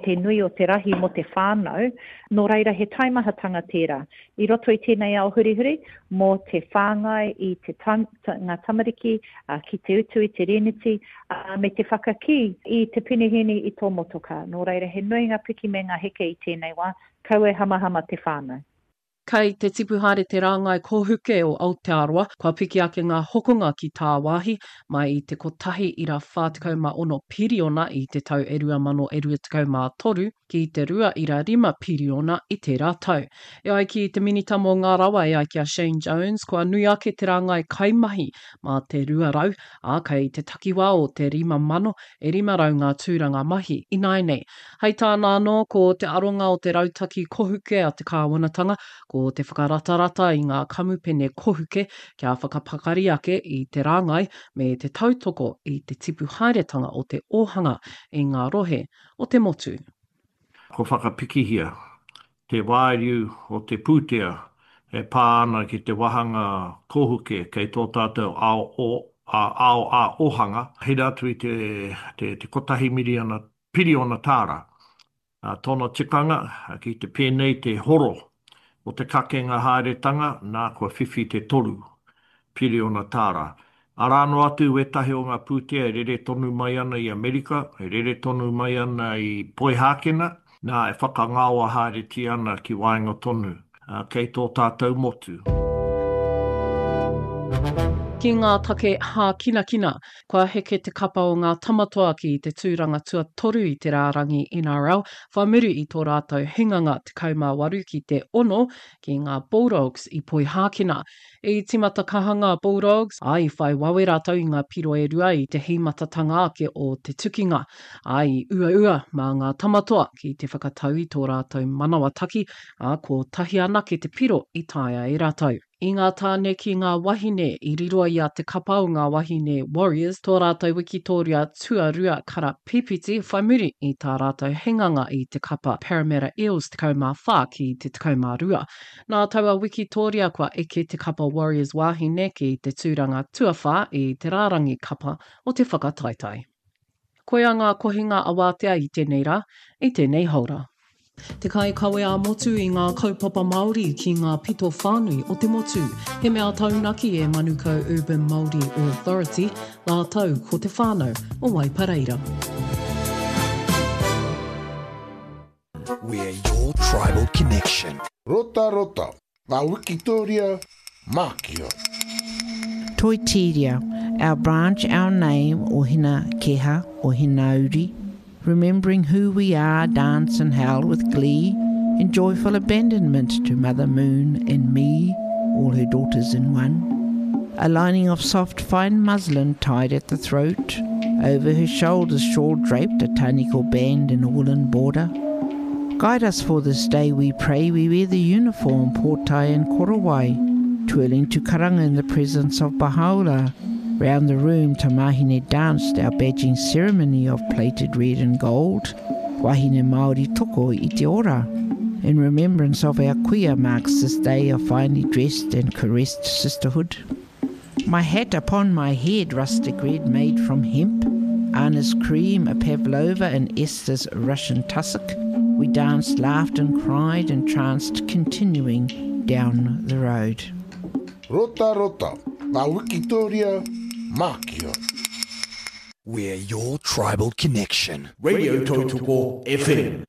te nui o te rahi mo te whānau, nō reira he taimahatanga tērā. I roto i tēnei ao hurihuri, mō te whāngai i te ngā tamariki, ki te utu i te reneti, me te whakaki i te pinihini i tō motoka. Nō reira he nui ngā piki me ngā heke i tēnei wā, kau e hamahama te whānau. Kei te tipu haere te rāngai kōhuke o Aotearoa, kua piki ake ngā hokonga ki tā wāhi, mai i te kotahi ira 46 piriona i te tau 2023, ki te 2.5 piriona i te rātau. E ai ki te minita mō ngā rawa e ai ki a Shane Jones, kua nui ake te rāngai kaimahi mā te 2 rau, a kei te takiwā o te 5,000 e 5 rau ngā tūranga mahi i nei. Hei tāna anō ko te aronga o te rautaki kohuke a te kāwanatanga, ko te whakaratarata i ngā kamupene kohuke kia whakapakari ake i te rāngai me te tautoko i te tipu haeretanga o te ohanga i ngā rohe o te motu. Ko whakapikihia, te wāriu o te pūtea e pāna ki te wahanga kohuke kei tō tātou ao a ohanga. Hei atu i te kotahi piriona tāra. Tōna tikanga ki te pēnei te horo o te kakenga haeretanga, nā kua whiwhi te 3 piriona tāra. Arāno atu wetahi o ngā pūtea e rere tonu mai ana i Amerika, e rere tonu mai ana i Poihākena, nā e whakangāua haereti ana ki Waenga tonu, kei tō tātou motu. Ki ngā take hākinakina, kua heke te kapa o ngā tamatoa ki te tūranga tuatoru i te rārangi NRL, whamuru i tō rātou hinganga te 18 ki te 6 ki ngā Bulldogs i Poihākena. I timata kahanga Bulldogs, ai whai wawe rātou i ngā piro e rua i te himatatanga ake o te tukinga. Ai ua mā ngā tamatoa ki te whakatau i tō rātou manawa taki, ko tahi ana ki te piro i taia i rātou. I ngā tāne ki ngā wahine i riroa i a te kapa o ngā wahine Warriors, tō rātou Wikitoria tuarua kara pipiti whaimuri i tā rātou hinganga i te kapa Parramatta Eels 14 ki te 12. Nā taua Wikitoria kua eke te kapa Warriors wahine ki te tūranga tuawha i te rārangi kapa o te whakataitai. Koe a ngā kohinga awātea i tēnei rā, i tēnei haura. Te kai kawe a motu i ngā kaupapa Māori ki ngā pito whānui o te motu. He mea taunaki e Manukau Urban Māori Authority, nā tau ko te whānau o Waipareira. We're your tribal connection. Rota, ngā Wikitoria, Mākio. Toitiria, our branch, our name, o hina keha, o hina uri. Remembering who we are, dance and howl with glee, in joyful abandonment to Mother Moon and me, all her daughters in one. A lining of soft fine muslin tied at the throat, over her shoulders shawl draped, a taniko band in a woolen border. Guide us for this day, we pray, we wear the uniform, portai and korowai, twirling to karanga in the presence of Bahaula. Round the room, Tamahine danced our badging ceremony of plated red and gold. Wahine Māori toko i te ora. In remembrance of our kuia marks this day of finely dressed and caressed sisterhood. My hat upon my head, rustic red made from hemp. Anna's cream, a pavlova and Esther's Russian tussock. We danced, laughed and cried, entranced, continuing down the road. Rota, ngā Wikitoria, Mākio. We're your tribal connection. Radio Tautoko FM.